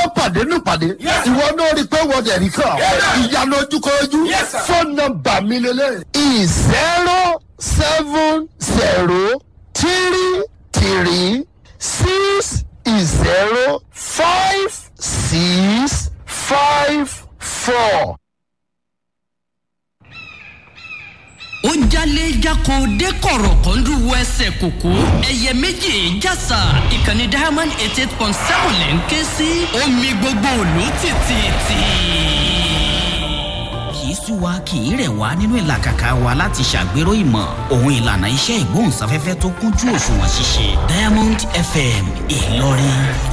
pàdé ní pàdé ìwọ náà rí pé wọ́n dẹ̀ rí kàn ìyanu ojúkọjú fóònù nọ́mbà mi lélẹ̀ 07033605654. ó jalè jako dé kọ̀rọ̀ kọ́ńdú wọ ẹsẹ̀ kòkó ẹyẹ méjì jásà ìkànnì Diamond 88.7 lẹ́ ń ké sí omi gbogbo òlù tìtìtì. kì í sú wa kì í rẹ̀ wá nínú ìlàkàkà wa láti ṣàgbéró ìmọ̀ òun ìlànà iṣẹ́ ìgbóhùnsáfẹ́fẹ́ tó kúnjú òṣùwọ̀n ṣíṣe Diamond FM Ìlọrin.